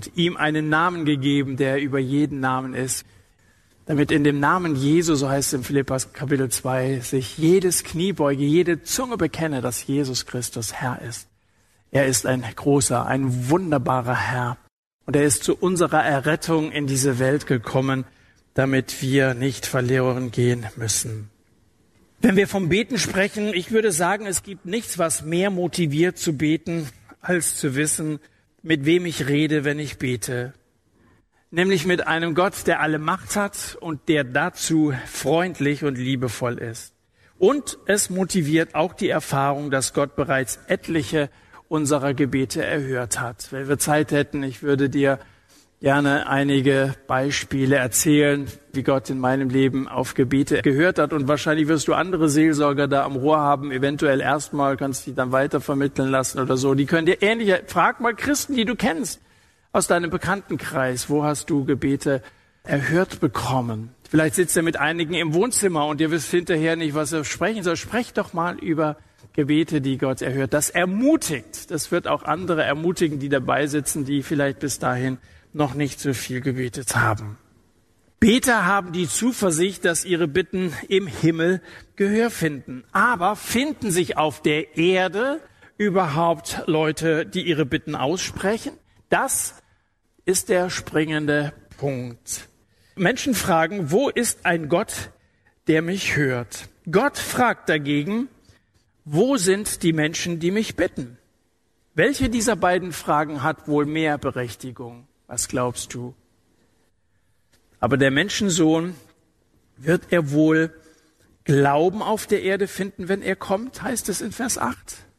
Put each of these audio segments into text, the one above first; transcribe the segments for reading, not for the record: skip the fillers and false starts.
ihm einen Namen gegeben, der über jeden Namen ist, damit in dem Namen Jesu, so heißt es im Philipper Kapitel 2, sich jedes Knie beuge, jede Zunge bekenne, dass Jesus Christus Herr ist. Er ist ein großer, ein wunderbarer Herr. Und er ist zu unserer Errettung in diese Welt gekommen, damit wir nicht verloren gehen müssen. Wenn wir vom Beten sprechen, ich würde sagen, es gibt nichts, was mehr motiviert zu beten, als zu wissen, mit wem ich rede, wenn ich bete. Nämlich mit einem Gott, der alle Macht hat und der dazu freundlich und liebevoll ist. Und es motiviert auch die Erfahrung, dass Gott bereits etliche unserer Gebete erhört hat. Wenn wir Zeit hätten, ich würde dir gerne einige Beispiele erzählen, wie Gott in meinem Leben auf Gebete gehört hat. Und wahrscheinlich wirst du andere Seelsorger da am Rohr haben, eventuell erstmal, kannst die dann weitervermitteln lassen oder so. Die können dir ähnliche, frag mal Christen, die du kennst, aus deinem Bekanntenkreis, wo hast du Gebete erhört bekommen? Vielleicht sitzt er mit einigen im Wohnzimmer und ihr wisst hinterher nicht, was er sprechen soll. Sprecht doch mal über Gebete, die Gott erhört. Das ermutigt. Das wird auch andere ermutigen, die dabei sitzen, die vielleicht bis dahin noch nicht so viel gebetet haben. Beter haben die Zuversicht, dass ihre Bitten im Himmel Gehör finden. Aber finden sich auf der Erde überhaupt Leute, die ihre Bitten aussprechen? Das ist der springende Punkt. Menschen fragen, wo ist ein Gott, der mich hört? Gott fragt dagegen, wo sind die Menschen, die mich bitten? Welche dieser beiden Fragen hat wohl mehr Berechtigung? Was glaubst du? Aber der Menschensohn, wird er wohl Glauben auf der Erde finden, wenn er kommt, heißt es in Vers 8.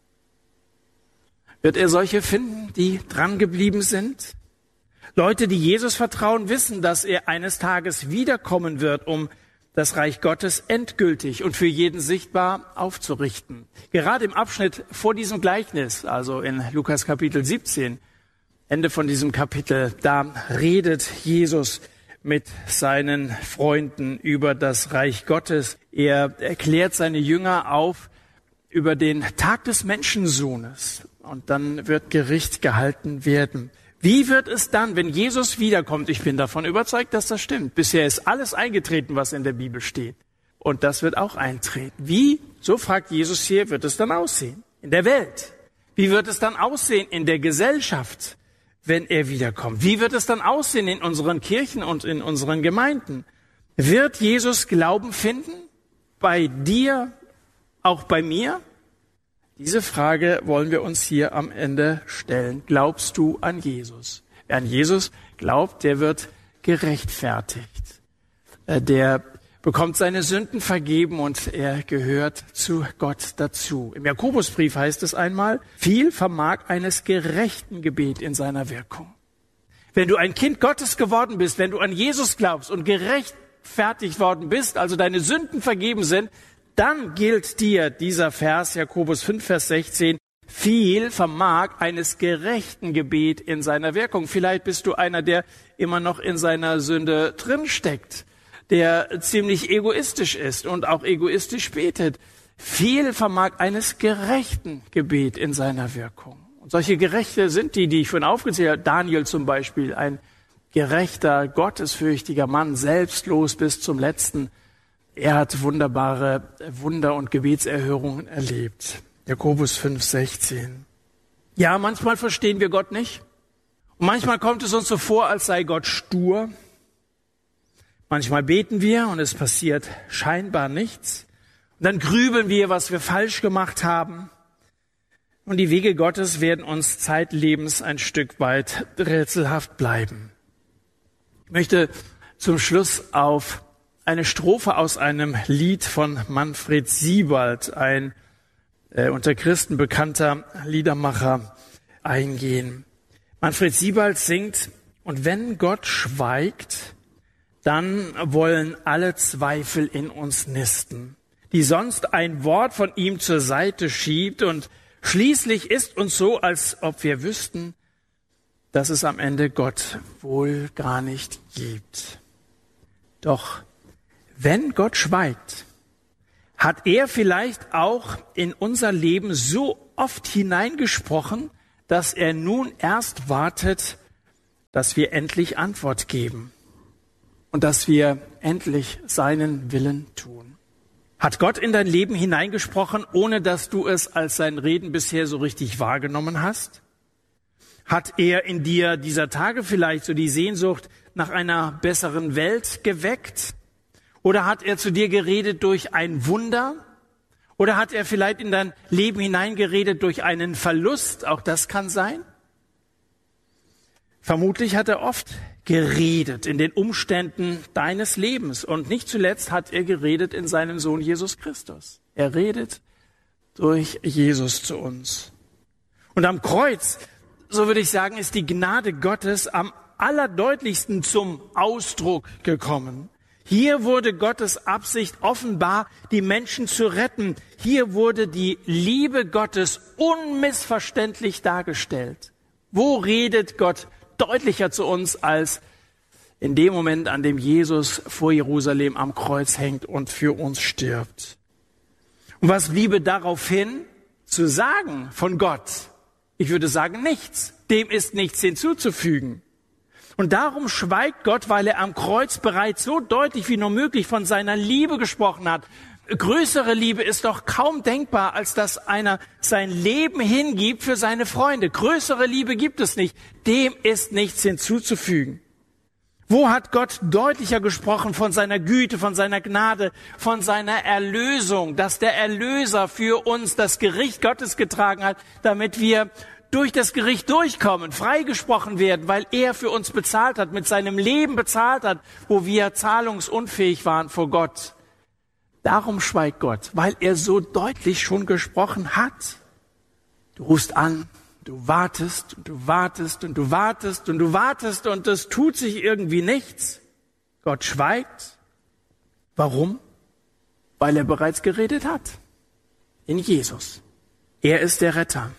Wird er solche finden, die dran geblieben sind? Leute, die Jesus vertrauen, wissen, dass er eines Tages wiederkommen wird, um das Reich Gottes endgültig und für jeden sichtbar aufzurichten. Gerade im Abschnitt vor diesem Gleichnis, also in Lukas Kapitel 17, Ende von diesem Kapitel, da redet Jesus mit seinen Freunden über das Reich Gottes. Er erklärt seine Jünger auf über den Tag des Menschensohnes und dann wird Gericht gehalten werden. Wie wird es dann, wenn Jesus wiederkommt? Ich bin davon überzeugt, dass das stimmt. Bisher ist alles eingetreten, was in der Bibel steht. Und das wird auch eintreten. Wie, so fragt Jesus hier, wird es dann aussehen? In der Welt. Wie wird es dann aussehen in der Gesellschaft, wenn er wiederkommt? Wie wird es dann aussehen in unseren Kirchen und in unseren Gemeinden? Wird Jesus Glauben finden? Bei dir, auch bei mir? Diese Frage wollen wir uns hier am Ende stellen. Glaubst du an Jesus? Wer an Jesus glaubt, der wird gerechtfertigt. Der bekommt seine Sünden vergeben und er gehört zu Gott dazu. Im Jakobusbrief heißt es einmal, viel vermag eines gerechten Gebet in seiner Wirkung. Wenn du ein Kind Gottes geworden bist, wenn du an Jesus glaubst und gerechtfertigt worden bist, also deine Sünden vergeben sind, dann gilt dir dieser Vers, Jakobus 5, Vers 16, viel vermag eines gerechten Gebet in seiner Wirkung. Vielleicht bist du einer, der immer noch in seiner Sünde drinsteckt, der ziemlich egoistisch ist und auch egoistisch betet. Viel vermag eines gerechten Gebet in seiner Wirkung. Und solche Gerechte sind die ich vorhin aufgezählt habe. Daniel zum Beispiel, ein gerechter, gottesfürchtiger Mann, selbstlos bis zum Letzten. Er hat wunderbare Wunder und Gebetserhörungen erlebt. Jakobus 5, 16. Ja, manchmal verstehen wir Gott nicht. Und manchmal kommt es uns so vor, als sei Gott stur. Manchmal beten wir und es passiert scheinbar nichts. Und dann grübeln wir, was wir falsch gemacht haben. Und die Wege Gottes werden uns zeitlebens ein Stück weit rätselhaft bleiben. Ich möchte zum Schluss auf eine Strophe aus einem Lied von Manfred Siebald, ein unter Christen bekannter Liedermacher, eingehen. Manfred Siebald singt, und wenn Gott schweigt, dann wollen alle Zweifel in uns nisten, die sonst ein Wort von ihm zur Seite schiebt, und schließlich ist uns so, als ob wir wüssten, dass es am Ende Gott wohl gar nicht gibt. Doch wenn Gott schweigt, hat er vielleicht auch in unser Leben so oft hineingesprochen, dass er nun erst wartet dass wir endlich Antwort geben und dass wir endlich seinen Willen tun. Hat Gott in dein Leben hineingesprochen, ohne dass du es als sein Reden bisher so richtig wahrgenommen hast? Hat er in dir dieser Tage vielleicht so die Sehnsucht nach einer besseren Welt geweckt? Oder hat er zu dir geredet durch ein Wunder? Oder hat er vielleicht in dein Leben hineingeredet durch einen Verlust? Auch das kann sein. Vermutlich hat er oft geredet in den Umständen deines Lebens. Und nicht zuletzt hat er geredet in seinem Sohn Jesus Christus. Er redet durch Jesus zu uns. Und am Kreuz, so würde ich sagen, ist die Gnade Gottes am allerdeutlichsten zum Ausdruck gekommen. Hier wurde Gottes Absicht offenbar, die Menschen zu retten. Hier wurde die Liebe Gottes unmissverständlich dargestellt. Wo redet Gott deutlicher zu uns als in dem Moment, an dem Jesus vor Jerusalem am Kreuz hängt und für uns stirbt? Und was bliebe daraufhin zu sagen von Gott? Ich würde sagen, nichts. Dem ist nichts hinzuzufügen. Und darum schweigt Gott, weil er am Kreuz bereits so deutlich wie nur möglich von seiner Liebe gesprochen hat. Größere Liebe ist doch kaum denkbar, als dass einer sein Leben hingibt für seine Freunde. Größere Liebe gibt es nicht. Dem ist nichts hinzuzufügen. Wo hat Gott deutlicher gesprochen von seiner Güte, von seiner Gnade, von seiner Erlösung, dass der Erlöser für uns das Gericht Gottes getragen hat, damit wir durch das Gericht durchkommen, freigesprochen werden, weil er für uns bezahlt hat, mit seinem Leben bezahlt hat, wo wir zahlungsunfähig waren vor Gott. Darum schweigt Gott, weil er so deutlich schon gesprochen hat. Du rufst an, du wartest und du wartest und du wartest und du wartest und es tut sich irgendwie nichts. Gott schweigt. Warum? Weil er bereits geredet hat. In Jesus. Er ist der Retter.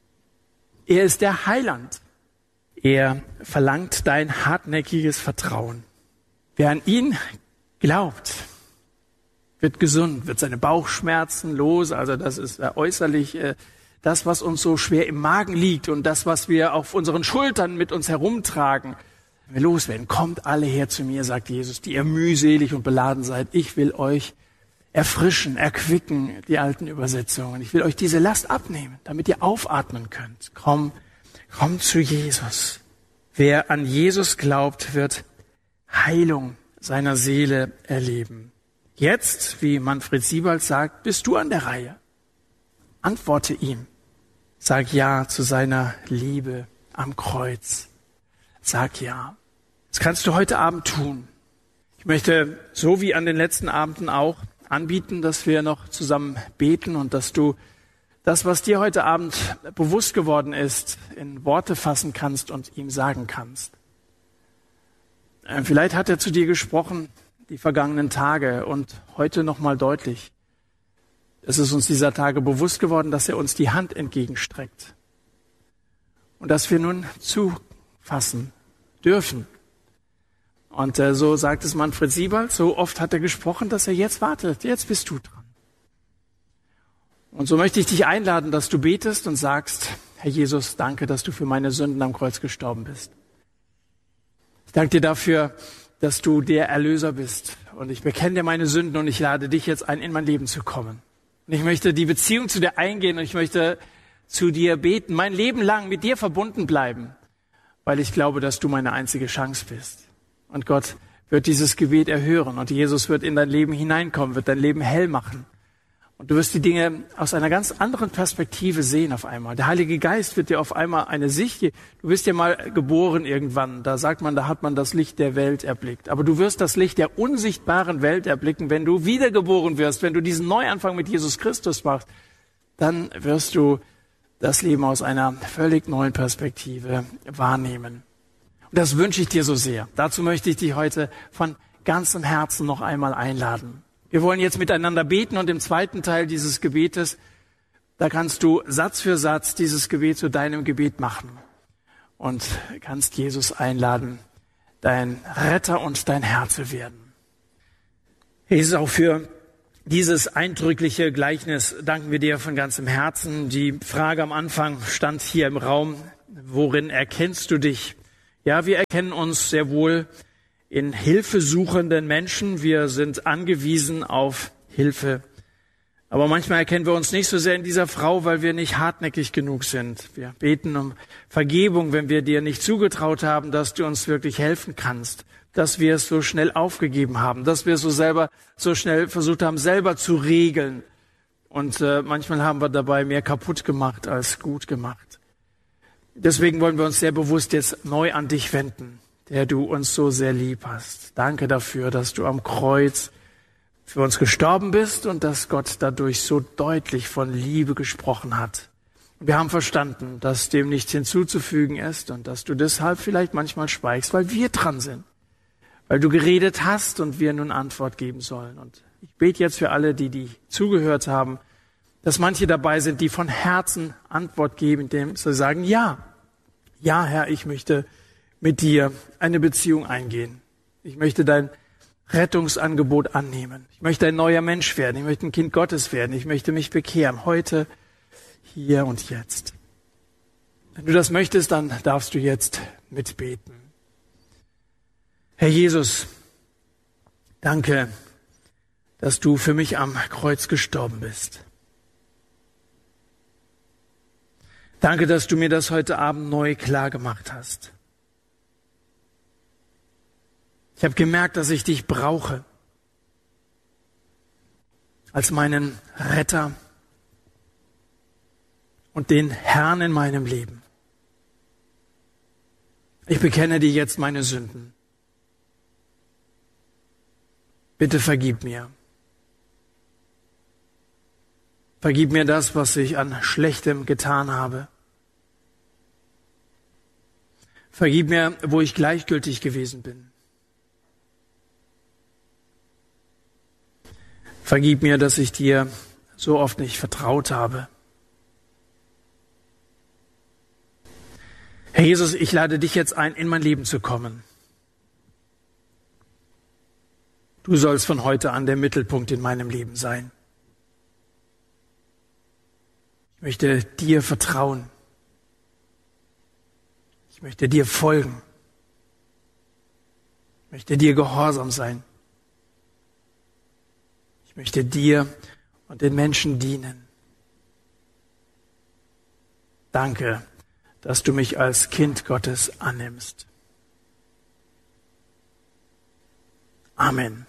Er ist der Heiland. Er verlangt dein hartnäckiges Vertrauen. Wer an ihn glaubt, wird gesund, wird seine Bauchschmerzen los. Also das ist äußerlich das, was uns so schwer im Magen liegt und das, was wir auf unseren Schultern mit uns herumtragen. Wenn wir loswerden, kommt alle her zu mir, sagt Jesus, die ihr mühselig und beladen seid. Ich will euch erfrischen, erquicken, die alten Übersetzungen. Ich will euch diese Last abnehmen, damit ihr aufatmen könnt. Komm zu Jesus. Wer an Jesus glaubt, wird Heilung seiner Seele erleben. Jetzt, wie Manfred Siebald sagt, bist du an der Reihe. Antworte ihm. Sag Ja zu seiner Liebe am Kreuz. Sag Ja. Das kannst du heute Abend tun. Ich möchte, so wie an den letzten Abenden auch, anbieten, dass wir noch zusammen beten und dass du das, was dir heute Abend bewusst geworden ist, in Worte fassen kannst und ihm sagen kannst. Vielleicht hat er zu dir gesprochen die vergangenen Tage und heute nochmal deutlich. Es ist uns dieser Tage bewusst geworden, dass er uns die Hand entgegenstreckt und dass wir nun zufassen dürfen. Und so sagt es Manfred Siebald, so oft hat er gesprochen, dass er jetzt wartet. Jetzt bist du dran. Und so möchte ich dich einladen, dass du betest und sagst, Herr Jesus, danke, dass du für meine Sünden am Kreuz gestorben bist. Ich danke dir dafür, dass du der Erlöser bist. Und ich bekenne dir meine Sünden und ich lade dich jetzt ein, in mein Leben zu kommen. Und ich möchte die Beziehung zu dir eingehen und ich möchte zu dir beten, mein Leben lang mit dir verbunden bleiben, weil ich glaube, dass du meine einzige Chance bist. Und Gott wird dieses Gebet erhören und Jesus wird in dein Leben hineinkommen, wird dein Leben hell machen. Und du wirst die Dinge aus einer ganz anderen Perspektive sehen auf einmal. Der Heilige Geist wird dir auf einmal eine Sicht geben. Du bist ja mal geboren irgendwann. Da sagt man, da hat man das Licht der Welt erblickt. Aber du wirst das Licht der unsichtbaren Welt erblicken, wenn du wiedergeboren wirst, wenn du diesen Neuanfang mit Jesus Christus machst. Dann wirst du das Leben aus einer völlig neuen Perspektive wahrnehmen. Und das wünsche ich dir so sehr. Dazu möchte ich dich heute von ganzem Herzen noch einmal einladen. Wir wollen jetzt miteinander beten und im zweiten Teil dieses Gebetes, da kannst du Satz für Satz dieses Gebet zu deinem Gebet machen und kannst Jesus einladen, dein Retter und dein Herr zu werden. Jesus, auch für dieses eindrückliche Gleichnis danken wir dir von ganzem Herzen. Die Frage am Anfang stand hier im Raum, worin erkennst du dich Ja, wir erkennen uns sehr wohl in hilfesuchenden Menschen. Wir sind angewiesen auf Hilfe. Aber manchmal erkennen wir uns nicht so sehr in dieser Frau, weil wir nicht hartnäckig genug sind. Wir beten um Vergebung, wenn wir dir nicht zugetraut haben, dass du uns wirklich helfen kannst, dass wir es so schnell aufgegeben haben, dass wir es so schnell versucht haben, selber zu regeln. Und manchmal haben wir dabei mehr kaputt gemacht als gut gemacht. Deswegen wollen wir uns sehr bewusst jetzt neu an dich wenden, der du uns so sehr lieb hast. Danke dafür, dass du am Kreuz für uns gestorben bist und dass Gott dadurch so deutlich von Liebe gesprochen hat. Wir haben verstanden, dass dem nichts hinzuzufügen ist und dass du deshalb vielleicht manchmal schweigst, weil wir dran sind, weil du geredet hast und wir nun Antwort geben sollen. Und ich bete jetzt für alle, die zugehört haben, dass manche dabei sind, die von Herzen Antwort geben, indem sie sagen, ja, Herr, ich möchte mit dir eine Beziehung eingehen. Ich möchte dein Rettungsangebot annehmen. Ich möchte ein neuer Mensch werden. Ich möchte ein Kind Gottes werden. Ich möchte mich bekehren. Heute, hier und jetzt. Wenn du das möchtest, dann darfst du jetzt mitbeten. Herr Jesus, danke, dass du für mich am Kreuz gestorben bist. Danke, dass du mir das heute Abend neu klar gemacht hast. Ich habe gemerkt, dass ich dich brauche als meinen Retter und den Herrn in meinem Leben. Ich bekenne dir jetzt meine Sünden. Bitte vergib mir. Vergib mir das, was ich an Schlechtem getan habe. Vergib mir, wo ich gleichgültig gewesen bin. Vergib mir, dass ich dir so oft nicht vertraut habe. Herr Jesus, ich lade dich jetzt ein, in mein Leben zu kommen. Du sollst von heute an der Mittelpunkt in meinem Leben sein. Ich möchte dir vertrauen. Ich möchte dir folgen. Ich möchte dir gehorsam sein. Ich möchte dir und den Menschen dienen. Danke, dass du mich als Kind Gottes annimmst. Amen.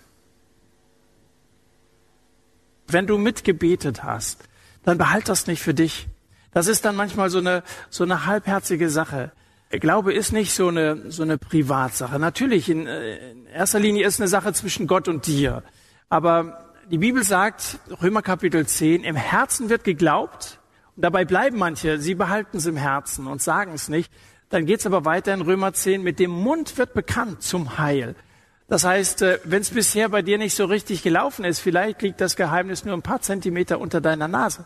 Wenn du mitgebetet hast, dann behalt das nicht für dich. Das ist dann manchmal so eine halbherzige Sache. Glaube ist nicht so eine Privatsache. Natürlich, in erster Linie ist eine Sache zwischen Gott und dir. Aber die Bibel sagt, Römer Kapitel 10, im Herzen wird geglaubt. Und dabei bleiben manche, sie behalten es im Herzen und sagen es nicht. Dann geht es aber weiter in Römer 10, mit dem Mund wird bekannt zum Heil. Das heißt, wenn es bisher bei dir nicht so richtig gelaufen ist, vielleicht liegt das Geheimnis nur ein paar Zentimeter unter deiner Nase.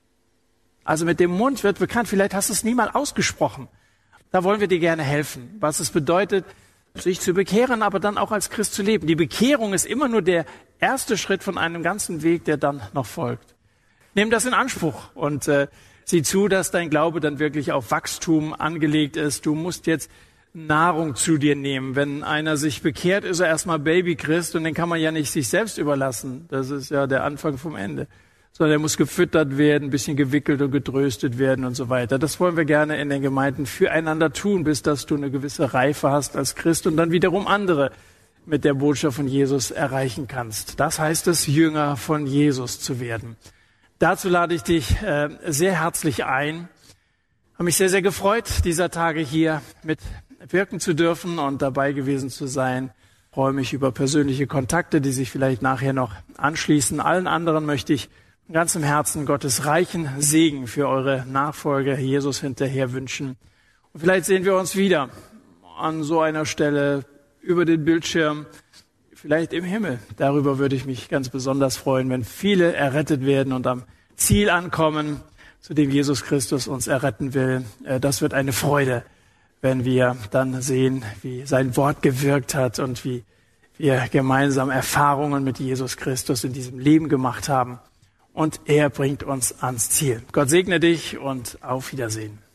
Also mit dem Mund wird bekannt, vielleicht hast du es nie mal ausgesprochen. Da wollen wir dir gerne helfen, was es bedeutet, sich zu bekehren, aber dann auch als Christ zu leben. Die Bekehrung ist immer nur der erste Schritt von einem ganzen Weg, der dann noch folgt. Nimm das in Anspruch und sieh zu, dass dein Glaube dann wirklich auf Wachstum angelegt ist. Du musst jetzt Nahrung zu dir nehmen. Wenn einer sich bekehrt, ist er erstmal Babychrist und den kann man ja nicht sich selbst überlassen. Das ist ja der Anfang vom Ende. Sondern er muss gefüttert werden, ein bisschen gewickelt und getröstet werden und so weiter. Das wollen wir gerne in den Gemeinden füreinander tun, bis dass du eine gewisse Reife hast als Christ und dann wiederum andere mit der Botschaft von Jesus erreichen kannst. Das heißt es, Jünger von Jesus zu werden. Dazu lade ich dich sehr herzlich ein. Ich habe mich sehr, sehr gefreut, dieser Tage hier mit wirken zu dürfen und dabei gewesen zu sein. Ich freue mich über persönliche Kontakte, die sich vielleicht nachher noch anschließen. Allen anderen möchte ich von ganzem Herzen Gottes reichen Segen für eure Nachfolger Jesus hinterher wünschen. Und vielleicht sehen wir uns wieder an so einer Stelle über den Bildschirm, vielleicht im Himmel. Darüber würde ich mich ganz besonders freuen, wenn viele errettet werden und am Ziel ankommen, zu dem Jesus Christus uns erretten will. Das wird eine Freude, wenn wir dann sehen, wie sein Wort gewirkt hat und wie wir gemeinsam Erfahrungen mit Jesus Christus in diesem Leben gemacht haben. Und er bringt uns ans Ziel. Gott segne dich und auf Wiedersehen.